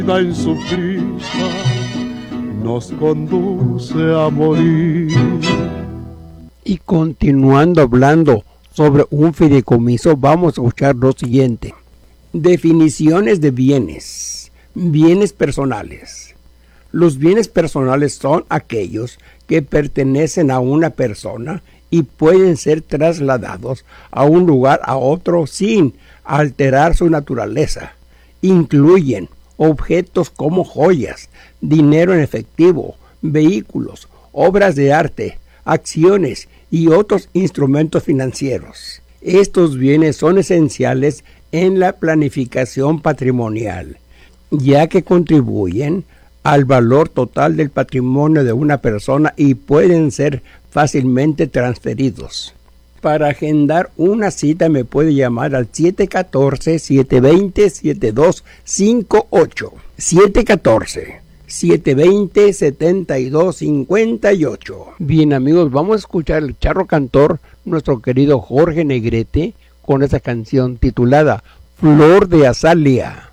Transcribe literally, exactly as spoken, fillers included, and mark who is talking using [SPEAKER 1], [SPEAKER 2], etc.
[SPEAKER 1] En su prisa nos conduce a morir.
[SPEAKER 2] Y continuando hablando sobre un fideicomiso, vamos a escuchar lo siguiente. Definiciones de bienes. Bienes personales. Los bienes personales son aquellos que pertenecen a una persona y pueden ser trasladados a un lugar a otro sin alterar su naturaleza. Incluyen objetos como joyas, dinero en efectivo, vehículos, obras de arte, acciones y otros instrumentos financieros. Estos bienes son esenciales en la planificación patrimonial, ya que contribuyen al valor total del patrimonio de una persona y pueden ser fácilmente transferidos. Para agendar una cita me puede llamar al siete uno cuatro, siete dos cero, siete dos cinco ocho. siete uno cuatro, siete dos cero, siete dos cinco ocho. Bien amigos, vamos a escuchar el charro cantor, nuestro querido Jorge Negrete, con esa canción titulada Flor de Azalea.